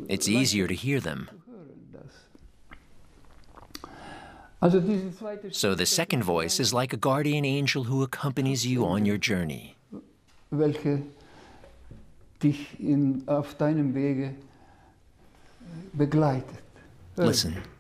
It's easier to hear them. So the second voice is like a guardian angel who accompanies you on your journey. Welche dich auf deinem Wege begleitet. Listen.